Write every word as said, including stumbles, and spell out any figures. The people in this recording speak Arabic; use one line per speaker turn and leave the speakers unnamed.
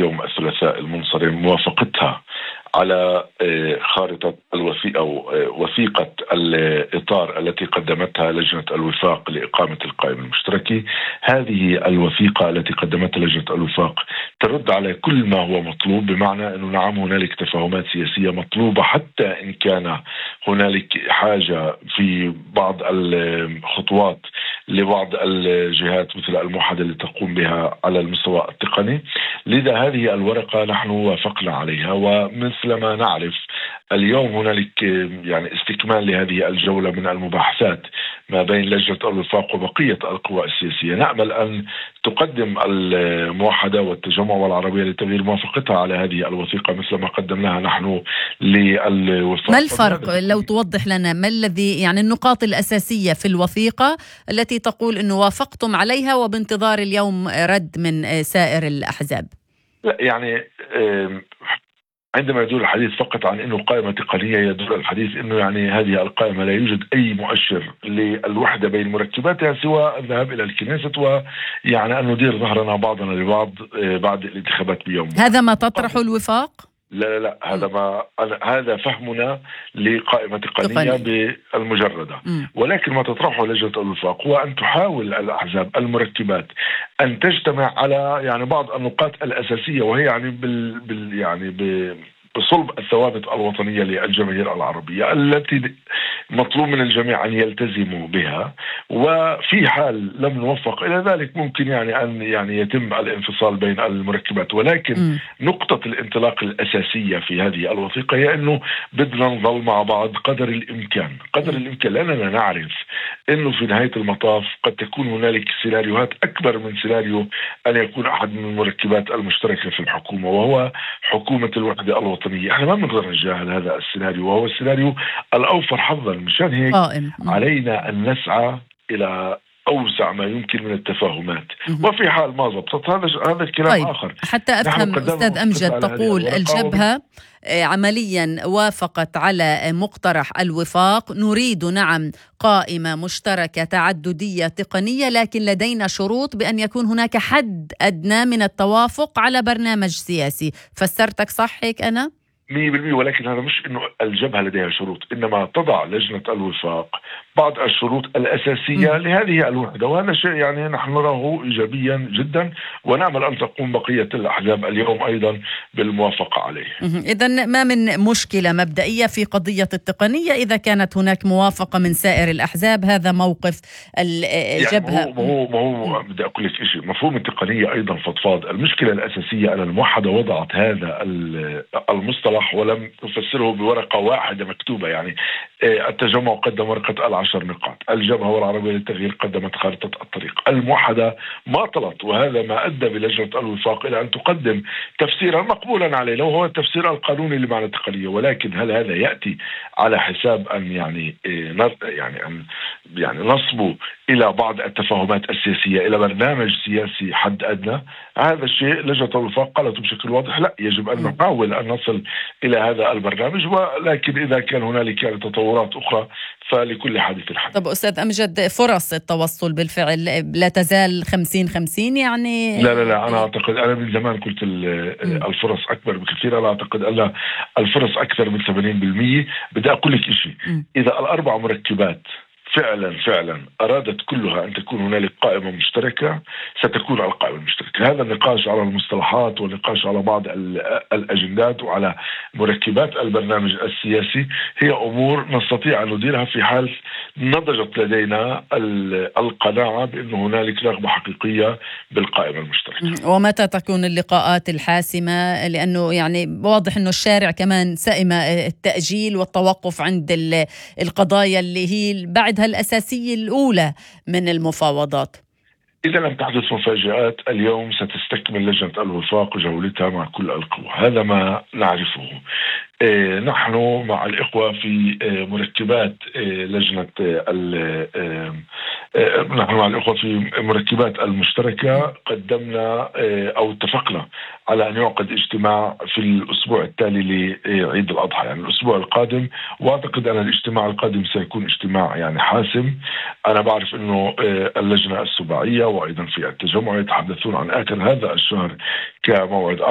يوم الثلاثاء المنصرم موافقتها على خارطة الوثيقة أو وثيقة الإطار التي قدمتها لجنة الوفاق لإقامة القائمة المشتركة. هذه الوثيقة التي قدمتها لجنة الوفاق ترد على كل ما هو مطلوب، بمعنى أنه نعم هنالك تفاهمات سياسية مطلوبة، حتى إن كان هنالك حاجة في بعض الخطوات لبعض الجهات مثل الموحدة اللي تقوم بها على المستوى التقني. لذا هذه الورقة نحن وافقنا عليها، ومثل ما نعرف اليوم هنالك يعني استكمال لهذه الجولة من المباحثات ما بين لجنة الوفاق وبقية القوى السياسية. نأمل أن تقدم الموحدة والتجمع والعربية للتغيير موافقتها على هذه الوثيقة مثل ما قدمناها نحن للوفاق.
ما الفرق لو توضح لنا ما الذي يعني النقاط الأساسية في الوثيقة التي تقول أنه وافقتم عليها وبانتظار اليوم رد من سائر الأحزاب؟
لا يعني عندما يدور الحديث فقط عن أنه قائمة تقنية يدور الحديث أنه يعني هذه القائمة لا يوجد أي مؤشر للوحدة بين مركباتها سوى الذهاب إلى الكنيسة ويعني أن ندير ظهرنا بعضنا لبعض بعد الانتخابات بيوم.
هذا ما تطرحه الوفاق؟
لا لا لا هذا ما هذا فهمنا لقائمة تقنية بالمجردة، ولكن ما تطرحه لجنة الوفاق هو أن تحاول الأحزاب المركبات أن تجتمع على يعني بعض النقاط الأساسية، وهي يعني بال, بال يعني ب بصلب الثوابت الوطنية للجماهير العربية التي مطلوب من الجميع أن يلتزموا بها، وفي حال لم نوفق إلى ذلك ممكن يعني أن يعني يتم الانفصال بين المركبات. ولكن م. نقطة الانطلاق الأساسية في هذه الوثيقة هي أنه بدنا نظل مع بعض قدر الإمكان قدر الإمكان لأننا نعرف أنه في نهاية المطاف قد تكون هنالك سيناريوهات أكبر من سيناريو أن يكون أحد من المركبات المشتركة في الحكومة، وهو حكومة الوحدة الوطنية. احنا ما بنقدر نتجاهل هذا السيناريو، وهو السيناريو الأوفر حظا. مشان هيك قائم. علينا أن نسعى إلى أوسع ما يمكن من التفاهمات، وفي حال ما ضبطت هذا هذا الكلام
طيب.
آخر.
حتى أفهم أستاذ أمجد، تقول الجبهة عمليا وافقت على مقترح الوفاق، نريد نعم قائمة مشتركة تعددية تقنية، لكن لدينا شروط بأن يكون هناك حد أدنى من التوافق على برنامج سياسي. فسرتك صح هيك أنا؟
مية بالمية. ولكن هذا مش إنه الجبهة لديها شروط، إنما تضع لجنة الوفاق بعض الشروط الأساسية م. لهذه الوحدة، وهذا شيء يعني نحن نراه إيجابيا جدا، ونعمل أن تقوم بقية الأحزاب اليوم أيضا بالموافقة عليه.
إذن ما من مشكلة مبدئية في قضية التقنية إذا كانت هناك موافقة من سائر الأحزاب. هذا موقف الجبهة.
يعني ما هو ما هو بدي أقول لك شيء، مفهوم التقنية أيضا فضفاض. المشكلة الأساسية أن الموحدة وضعت هذا المصطلح ولم تفسره بورقة واحدة مكتوبة. يعني التجمع قدم ورقة العشر نقاط، الجبهة والعربية للتغيير قدمت خارطة الطريق، الموحدة ما طلت، وهذا ما أدى بلجنة الوفاق إلى أن تقدم تفسيرا مقبولا عليه لو هو التفسير القانوني لمعنى التقنية. ولكن هل هذا يأتي على حساب أن يعني يعني أن يعني نصبوا إلى بعض التفاهمات السياسية إلى برنامج سياسي حد أدنى؟ هذا الشيء لجنة الوفاق قالت بشكل واضح لا، يجب أن نحاول أن نصل إلى هذا البرنامج، ولكن إذا كان هنالك يعني تطورات أخرى فلكل حادث حدث.
طب أستاذ أمجد، فرص التوصل بالفعل لا تزال خمسين خمسين يعني؟
لا لا لا أنا أعتقد، أنا من زمان قلت الفرص أكبر بكثير، أنا أعتقد أن الفرص أكثر من ثمانين بالمئة. بدي أقول لك إشي، إذا الأربع مركبات فعلا فعلا أرادت كلها أن تكون هنالك قائمة مشتركة ستكون القائمة المشتركة. هذا النقاش على المصطلحات والنقاش على بعض الأجندات وعلى مركبات البرنامج السياسي هي أمور نستطيع أن نديرها في حال نضجت لدينا القناعة بأن هنالك رغبة حقيقية بالقائمة المشتركة.
ومتى تكون اللقاءات الحاسمة؟ لأنه يعني واضح أنه الشارع كمان سئم التأجيل والتوقف عند القضايا اللي هي بعد الأساسية الأولى من المفاوضات.
إذا لم تحدث مفاجآت اليوم ستستكمل لجنة الوفاق جولتها مع كل القوى، هذا ما نعرفه. إيه نحن مع الإخوة في إيه مركبات إيه لجنة إيه نحن مع الإخوة في مركبات المشتركة قدمنا إيه أو اتفقنا على أن يعقد اجتماع في الأسبوع التالي لعيد الأضحى، يعني الأسبوع القادم، وأعتقد أن الاجتماع القادم سيكون اجتماع يعني حاسم. أنا بعرف أنه إيه اللجنة السباعية وأيضا في التجمع يتحدثون عن آخر هذا الشهر كموعد